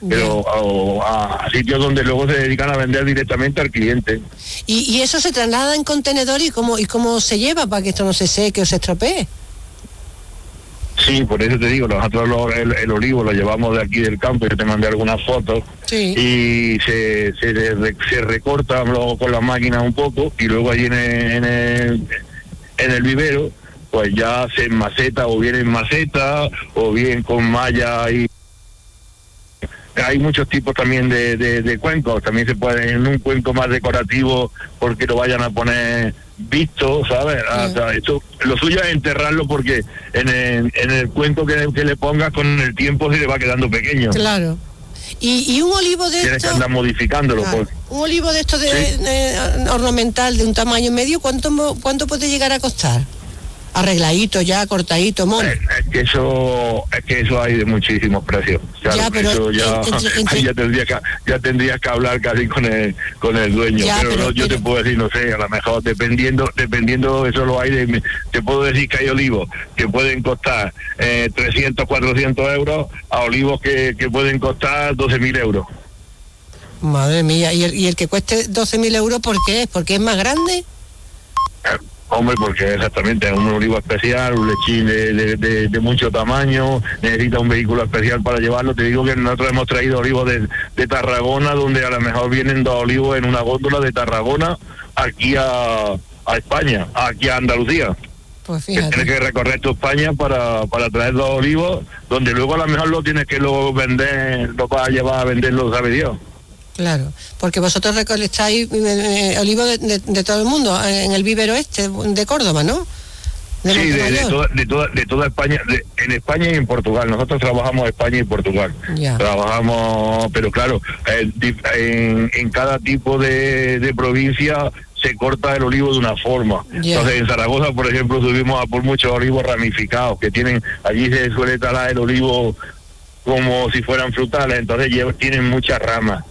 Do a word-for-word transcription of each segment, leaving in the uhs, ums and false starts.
pero a, a sitios donde luego se dedican a vender directamente al cliente. ¿Y, y eso se traslada en contenedor y cómo, y cómo se lleva para que esto no se seque o se estropee? Sí, por eso te digo, nosotros lo, el, el olivo lo llevamos de aquí del campo, yo te mandé algunas fotos, sí. y se, se, se recorta luego con la máquina un poco, y luego allí en el, en el, en el vivero, pues ya se maceta, o bien en maceta, o bien con malla. Y hay muchos tipos también de, de, de cuencos, también se puede en un cuenco más decorativo, porque lo vayan a poner visto, ¿sabes? O sea, esto, lo suyo es enterrarlo, porque en el, en el cuenco que, que le pongas con el tiempo se le va quedando pequeño. Claro. Y, y un olivo de Tienes esto, que andar modificándolo. claro, porque... un olivo de esto de, ¿Sí? de, ornamental de un tamaño medio, ¿cuánto cuánto puede llegar a costar? Arregladito ya, cortadito, mono. Es, es que eso, es que eso hay de muchísimos precios. Claro, ya, pero eso ya, entre, entre... ya tendrías que, ya tendrías que hablar casi con el, con el dueño. Ya, pero, pero no, yo pero... te puedo decir, no sé, a lo mejor dependiendo, dependiendo eso lo hay de, te puedo decir que hay olivos que pueden costar eh, trescientos, cuatrocientos euros, a olivos que, que pueden costar doce mil euros. Madre mía, ¿y el, y el que cueste doce mil euros por qué es? ¿Porque es más grande? Eh, Hombre, porque exactamente es un olivo especial, un lechín de, de, de, de mucho tamaño, necesita un vehículo especial para llevarlo. Te digo que nosotros hemos traído olivos de, de Tarragona, donde a lo mejor vienen dos olivos en una góndola de Tarragona aquí a, a España, aquí a Andalucía. Pues fíjate. Que tienes que recorrer tu España para, para traer dos olivos, donde luego a lo mejor lo tienes que luego vender, lo vas a llevar a venderlo, sabe Dios. Claro, porque vosotros recolectáis eh, olivos de, de, de todo el mundo, en el vivero este de Córdoba, ¿no? De sí, de, de, toda, de, toda, de toda España, de, en España y en Portugal. Nosotros trabajamos España y Portugal. Ya. Trabajamos, pero claro, eh, en, en cada tipo de, de provincia se corta el olivo de una forma. Ya. Entonces en Zaragoza, por ejemplo, subimos a por muchos olivos ramificados, que tienen, allí se suele talar el olivo como si fueran frutales, entonces llevan, tienen muchas ramas.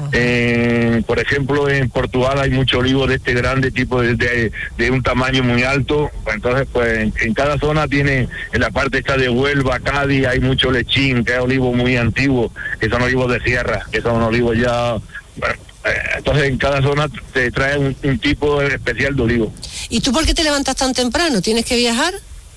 Eh, por ejemplo, en Portugal hay mucho olivo de este grande tipo de, de, de un tamaño muy alto. Entonces, pues en, en cada zona tiene, en la parte esta de Huelva, Cádiz, hay mucho lechín, que es olivo muy antiguo, que son olivos de sierra, que son olivos ya... Bueno, eh, entonces en cada zona te trae un, un tipo especial de olivo. ¿Y tú por qué te levantas tan temprano? ¿Tienes que viajar?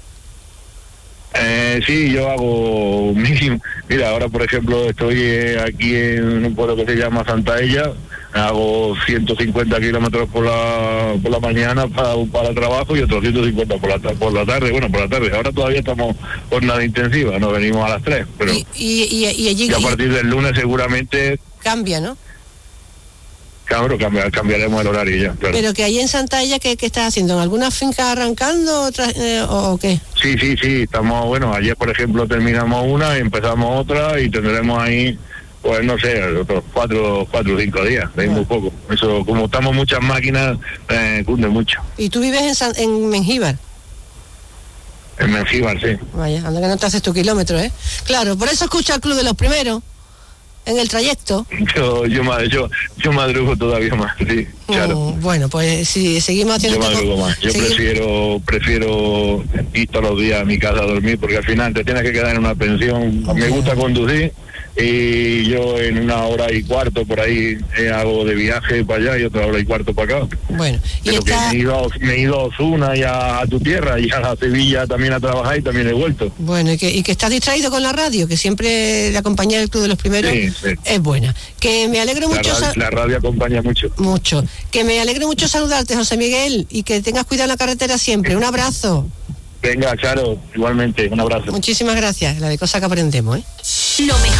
Eh, sí, yo hago mínimo. Mira, ahora por ejemplo estoy eh, aquí en un pueblo que se llama Santa Ella, hago ciento cincuenta kilómetros por la por la mañana para, para trabajo y otros ciento cincuenta por la, por la tarde, bueno, por la tarde. Ahora todavía estamos jornada intensiva, nos venimos a las tres, pero y, y, y, y allí y a partir del lunes seguramente... Cambia, ¿no? Claro, cambiar, cambiaremos el horario ya, claro. Pero que ahí en Santa Ella, ¿qué, qué estás haciendo? ¿En alguna finca arrancando otras, eh, o, o qué? Sí, sí, sí, estamos, bueno, ayer por ejemplo terminamos una y empezamos otra y tendremos ahí, pues no sé, otros cuatro, cuatro o cinco días, de ahí muy poco. Eso, como estamos muchas máquinas, eh, cunde mucho. ¿Y tú vives en, San, en Mengíbar? En Mengíbar, sí. Vaya, anda que no te haces tu kilómetro, ¿eh? Claro, por eso escucha el Club de los Primeros. En el trayecto. Yo yo yo, yo madrugo todavía más, sí, claro. Oh, bueno, pues si seguimos haciendo... Yo madrugo más, yo seguimos... prefiero prefiero ir todos los días a mi casa a dormir, porque al final te tienes que quedar en una pensión. Oh, me gusta conducir y yo en una hora y cuarto por ahí eh, hago de viaje para allá y otra hora y cuarto para acá. Bueno, y pero está... que me he ido, me he ido a Osuna y a, a tu tierra y a Sevilla también a trabajar y también he vuelto. Bueno, y que, y que estás distraído con la radio, que siempre la compañía del Club de los Primeros sí, sí. es buena. Que me alegro la mucho... Radio, sal... La radio acompaña mucho. Mucho. Que me alegro mucho saludarte, José Miguel, y que tengas cuidado en la carretera siempre. Un abrazo. Venga, Charo, igualmente, un abrazo. Muchísimas gracias, la de cosas que aprendemos, ¿eh? Lo mejor